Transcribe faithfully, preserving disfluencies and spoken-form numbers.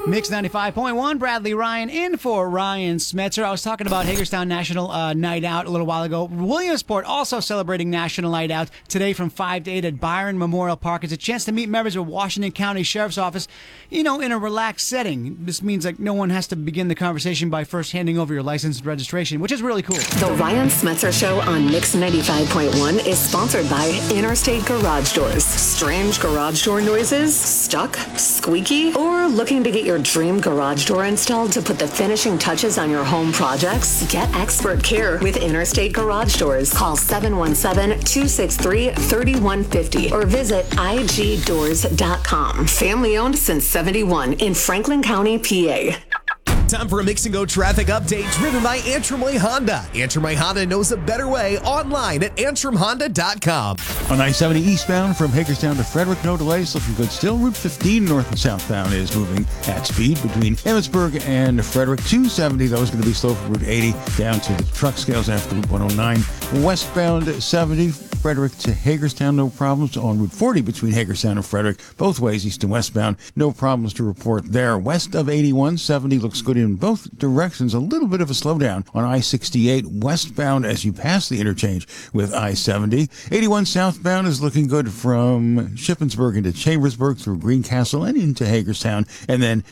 Mix ninety-five point one, Bradley Ryan in for Ryan Smetzer. I was talking about Hagerstown National uh, Night Out a little while ago. Williamsport also celebrating National Night Out today from five to eight at Byron Memorial Park. It's a chance to meet members of Washington County Sheriff's Office, you know, in a relaxed setting. This means like no one has to begin the conversation by first handing over your license and registration, which is really cool. The Ryan Smetzer Show on Mix ninety-five point one is sponsored by Interstate Garage Doors. Strange garage door noises? Stuck? Squeaky? Or looking to get your dream garage door installed to put the finishing touches on your home projects? Get expert care with Interstate Garage Doors. Call seven one seven, two six three, three one five zero or visit I G doors dot com. Family owned since seventy-one in Franklin County, P A. Time for a Mix and Go traffic update driven by Antrim Way Honda. Antrim Way Honda knows a better way online at antrim honda dot com. On I seventy eastbound from Hagerstown to Frederick, no delays, looking good still. Route fifteen north and southbound is moving at speed between Emmitsburg and Frederick. two seventy, though, is going to be slow from Route eighty down to the truck scales after Route one oh nine. Westbound seventy, Frederick to Hagerstown, no problems. On Route forty between Hagerstown and Frederick, both ways, east and westbound, no problems to report there. West of eighty-one, seventy looks good in both directions. A little bit of a slowdown on I sixty-eight westbound as you pass the interchange with I seventy. eighty-one southbound is looking good from Shippensburg into Chambersburg through Greencastle and into Hagerstown. And then